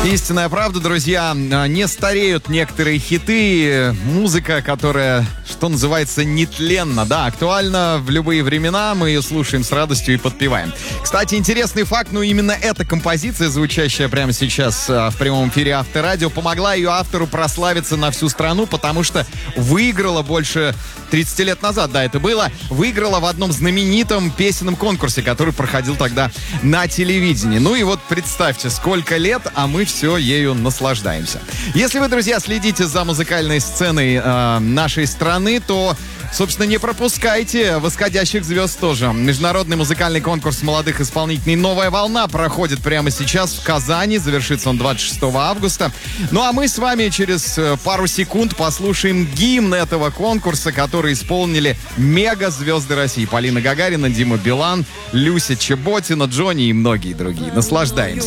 Истинная правда, друзья. Не стареют некоторые хиты. Музыка, которая, что называется, нетленна. Да, актуальна в любые времена. Мы ее слушаем с радостью и подпеваем. Кстати, интересный факт. Именно эта композиция, звучащая прямо сейчас в прямом эфире Авторадио, помогла ее автору прославиться на всю страну, потому что выиграла больше 30 лет назад, да, это было, выиграла в одном знаменитом песенном конкурсе, который проходил тогда на телевидении. И вот представьте, сколько лет, а мы все ею наслаждаемся. Если вы, друзья, следите за музыкальной сценой нашей страны, то, собственно, не пропускайте восходящих звезд тоже. Международный музыкальный конкурс молодых исполнителей «Новая волна» проходит прямо сейчас в Казани. Завершится он 26 августа. А мы с вами через пару секунд послушаем гимн этого конкурса, который исполнили мега-звезды России. Полина Гагарина, Дима Билан, Люся Чеботина, Джонни и многие другие. Наслаждаемся.